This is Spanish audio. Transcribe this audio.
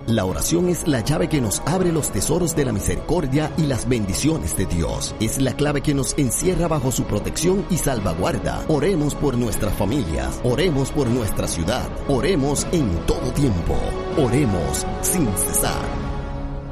La oración es la llave que nos abre los tesoros de la misericordia y las bendiciones de Dios. Es la clave que nos encierra bajo su protección y salvaguarda. Oremos por nuestras familias. Oremos por nuestra ciudad. Oremos en todo tiempo. Oremos sin cesar.